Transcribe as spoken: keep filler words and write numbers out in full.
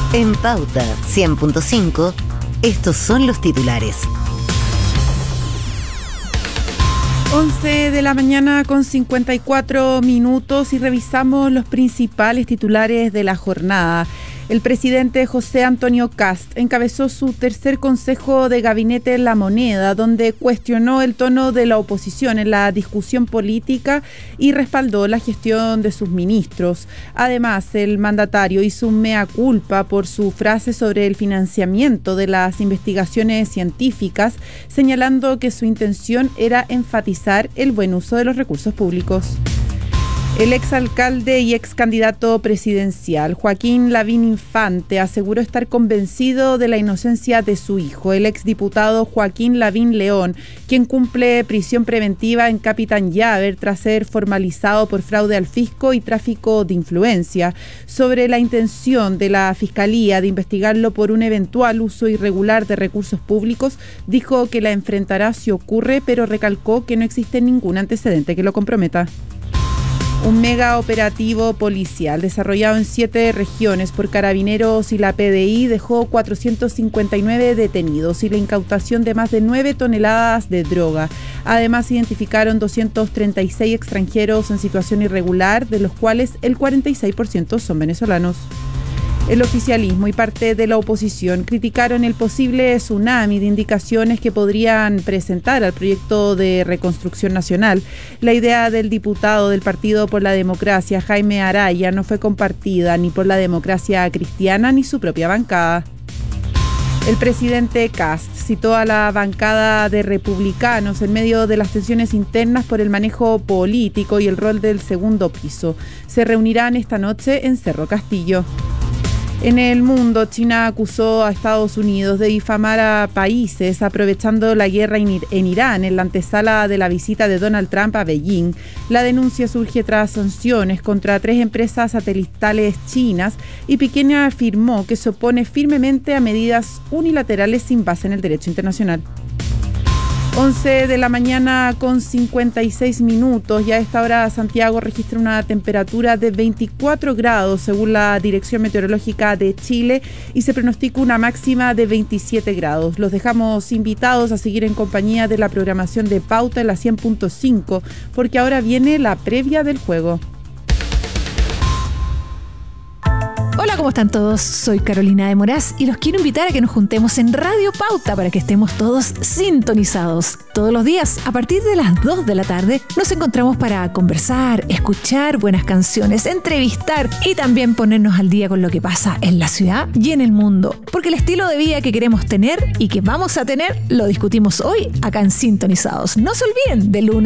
En Pauta cien punto cinco, estos son los titulares. once de la mañana con cincuenta y cuatro minutos y revisamos los principales titulares de la jornada. El presidente José Antonio Kast encabezó su tercer consejo de gabinete en La Moneda, donde cuestionó el tono de la oposición en la discusión política y respaldó la gestión de sus ministros. Además, el mandatario hizo un mea culpa por su frase sobre el financiamiento de las investigaciones científicas, señalando que su intención era enfatizar el buen uso de los recursos públicos. El exalcalde y ex candidato presidencial Joaquín Lavín Infante aseguró estar convencido de la inocencia de su hijo, el exdiputado Joaquín Lavín León, quien cumple prisión preventiva en Capitán Llaver tras ser formalizado por fraude al fisco y tráfico de influencia. Sobre la intención de la Fiscalía de investigarlo por un eventual uso irregular de recursos públicos, dijo que la enfrentará si ocurre, pero recalcó que no existe ningún antecedente que lo comprometa. Un mega operativo policial desarrollado en siete regiones por Carabineros y la P D I dejó cuatrocientos cincuenta y nueve detenidos y la incautación de más de nueve toneladas de droga. Además, identificaron doscientos treinta y seis extranjeros en situación irregular, de los cuales el cuarenta y seis por ciento son venezolanos. El oficialismo y parte de la oposición criticaron el posible tsunami de indicaciones que podrían presentar al proyecto de reconstrucción nacional. La idea del diputado del Partido por la Democracia, Jaime Araya, no fue compartida ni por la Democracia Cristiana ni su propia bancada. El presidente Kast citó a la bancada de republicanos en medio de las tensiones internas por el manejo político y el rol del segundo piso. Se reunirán esta noche en Cerro Castillo. En el mundo, China acusó a Estados Unidos de difamar a países aprovechando la guerra en Irán en la antesala de la visita de Donald Trump a Beijing. La denuncia surge tras sanciones contra tres empresas satelitales chinas y Pekín afirmó que se opone firmemente a medidas unilaterales sin base en el derecho internacional. once de la mañana con cincuenta y seis minutos y a esta hora Santiago registra una temperatura de veinticuatro grados según la Dirección Meteorológica de Chile y se pronostica una máxima de veintisiete grados. Los dejamos invitados a seguir en compañía de la programación de Pauta en la cien punto cinco porque ahora viene la previa del juego. Hola, ¿cómo están todos? Soy Carolina de Moraz y los quiero invitar a que nos juntemos en Radio Pauta para que estemos todos sintonizados. Todos los días, a partir de las dos de la tarde, nos encontramos para conversar, escuchar buenas canciones, entrevistar y también ponernos al día con lo que pasa en la ciudad y en el mundo. Porque el estilo de vida que queremos tener y que vamos a tener, lo discutimos hoy acá en Sintonizados. No se olviden, de lunes